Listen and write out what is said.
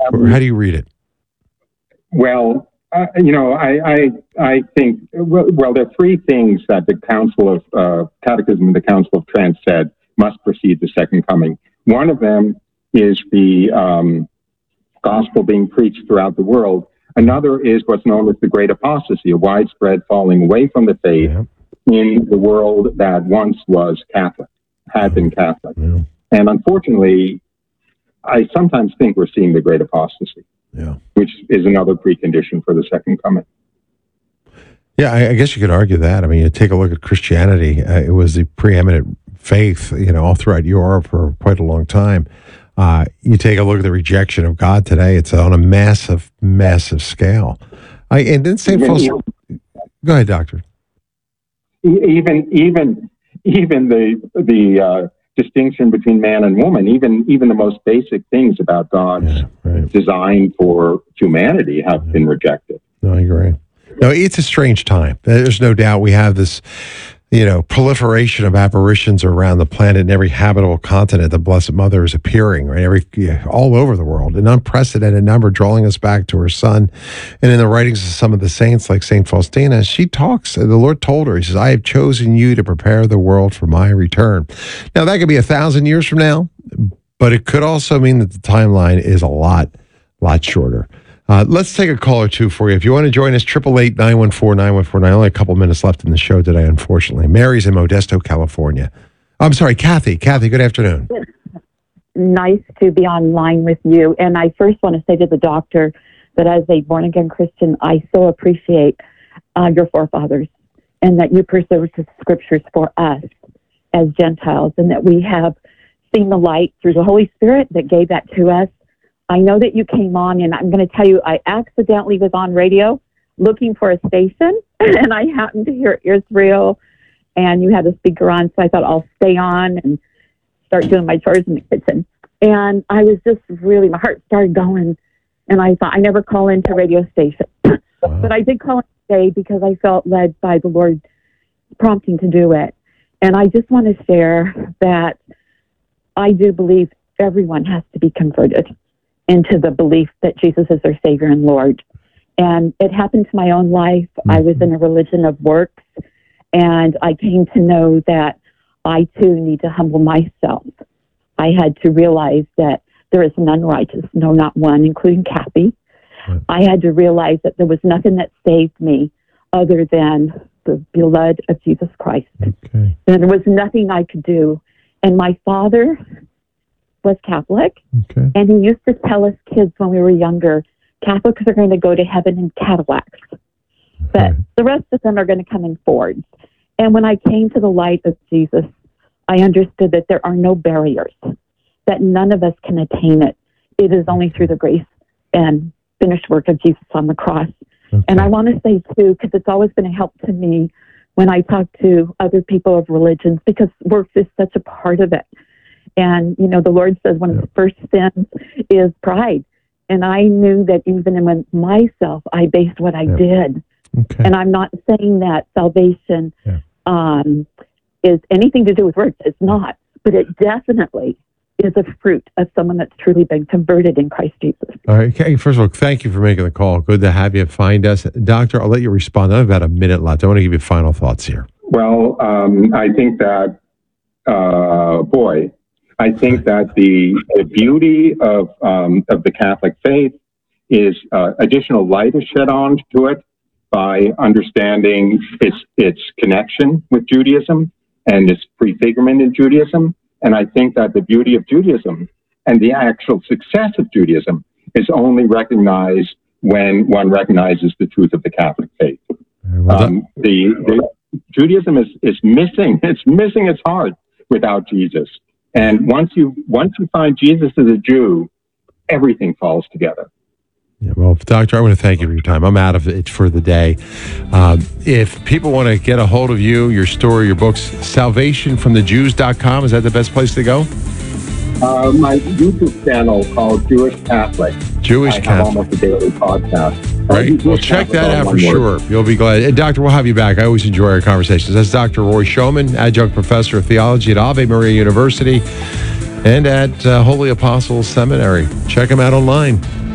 Or how do you read it? Well, I think, well, there are three things that the Council of Catechism and the Council of Trent said must precede the second coming. One of them is the gospel being preached throughout the world. Another is what's known as the Great Apostasy, a widespread falling away from the faith in the world that once was Catholic, had been Catholic. Yeah. And unfortunately, I sometimes think we're seeing the Great Apostasy, which is another precondition for the second coming. Yeah, I guess you could argue that. I mean, you take a look at Christianity. It was the preeminent faith, all throughout Europe for quite a long time. You take a look at the rejection of God today. It's on a massive, massive scale. And then St. Faustina. Go ahead, Doctor. Even the distinction between man and woman, even the most basic things about God's design for humanity have been rejected. No, I agree. No, it's a strange time. There's no doubt we have this, proliferation of apparitions around the planet. In every habitable continent, the Blessed Mother is appearing, right? All over the world, an unprecedented number, drawing us back to her Son. And in the writings of some of the saints, like St. Faustina, she talks, the Lord told her, he says, I have chosen you to prepare the world for my return. Now, that could be 1,000 years from now, but it could also mean that the timeline is a lot shorter. Let's take a call or two for you. If you want to join us, 888-914-9149. Only a couple minutes left in the show today, unfortunately. Mary's in Modesto, California. I'm sorry, Kathy. Kathy, good afternoon. Nice to be online with you. And I first want to say to the doctor that as a born-again Christian, I so appreciate your forefathers and that you preserved the scriptures for us as Gentiles and that we have seen the light through the Holy Spirit that gave that to us. I know that you came on, and I'm going to tell you, I accidentally was on radio looking for a station, and I happened to hear Israel, and you had a speaker on, so I thought I'll stay on and start doing my chores in the kitchen. And I was just really, my heart started going, and I thought, I never call into radio station. But I did call in today because I felt led by the Lord prompting to do it. And I just want to share that I do believe everyone has to be converted into the belief that Jesus is their Savior and Lord. And it happened to my own life. I was in a religion of works, and I came to know that I too need to humble myself. I had to realize that there is none righteous, no, not one, including Kathy. I had to realize that there was nothing that saved me other than the blood of Jesus Christ. And there was nothing I could do. And my father was Catholic, and he used to tell us kids when we were younger, Catholics are going to go to heaven in Cadillacs, but the rest of them are going to come in Fords. And when I came to the light of Jesus, I understood that there are no barriers, that none of us can attain it. It is only through the grace and finished work of Jesus on the cross. And I want to say, too, because it's always been a help to me when I talk to other people of religions, because works is such a part of it. And, the Lord says one of the first sins is pride. And I knew that even in myself, I based what I did. And I'm not saying that salvation is anything to do with works. It's not. But it definitely is a fruit of someone that's truly been converted in Christ Jesus. All right. Okay. First of all, thank you for making the call. Good to have you find us. Doctor, I'll let you respond. I have about a minute left. I want to give you final thoughts here. Well, I think that, I think that the beauty of the Catholic faith is additional light is shed onto it by understanding its connection with Judaism and its prefigurement in Judaism. And I think that the beauty of Judaism and the actual success of Judaism is only recognized when one recognizes the truth of the Catholic faith. The Judaism is missing. It's missing its heart without Jesus. And once you find Jesus as a Jew, everything falls together. Yeah, well, Doctor, I want to thank you for your time. I'm out of it for the day. If people want to get a hold of you, your story, your books, salvationfromthejews.com, is that the best place to go? My YouTube channel called Jewish Catholic. Jewish Catholic. I have almost a daily podcast. Right. Well, check that out for sure. You'll be glad. And Doctor, we'll have you back. I always enjoy our conversations. That's Dr. Roy Schoeman, Adjunct Professor of Theology at Ave Maria University and at Holy Apostles Seminary. Check him out online.